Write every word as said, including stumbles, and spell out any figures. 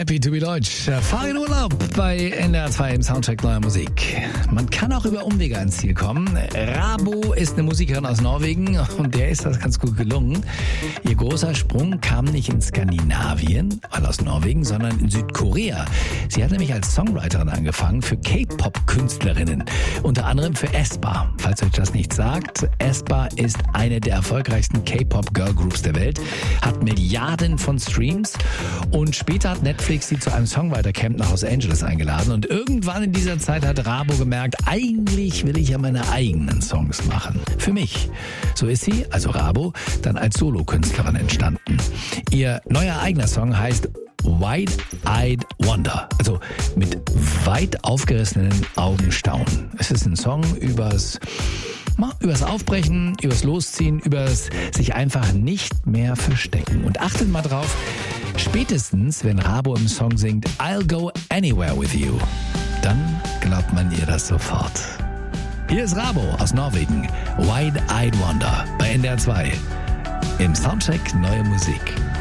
Happy to be Deutsch. Fahr in Urlaub bei N D R zwei im Soundcheck neuer Musik. Man kann auch über Umwege ans Ziel kommen. Rabo ist eine Musikerin aus Norwegen und der ist das ganz gut gelungen. Ihr großer Sprung kam nicht in Skandinavien, weil aus Norwegen, sondern in Südkorea. Sie hat nämlich als Songwriterin angefangen für K-Pop-Künstlerinnen. Unter anderem für aespa. Falls euch das nicht sagt, aespa ist eine der erfolgreichsten K-Pop-Girl-Groups der Welt, hat Milliarden von Streams und später hat Netflix sie zu einem Songwriter-Camp nach Los Angeles eingeladen und irgendwann in dieser Zeit hat Rabo gemerkt, eigentlich will ich ja meine eigenen Songs machen. Für mich. So ist sie, also Rabo, dann als Solokünstlerin entstanden. Ihr neuer eigener Song heißt Wide-Eyed Wonder, also mit weit aufgerissenen Augen staunen. Es ist ein Song übers Übers Aufbrechen, übers Losziehen, übers sich einfach nicht mehr verstecken. Und achtet mal drauf, spätestens wenn Rabo im Song singt I'll go anywhere with you, dann glaubt man ihr das sofort. Hier ist Rabo aus Norwegen, Wide-Eyed Wonder bei N D R zwei im Soundcheck Neue Musik.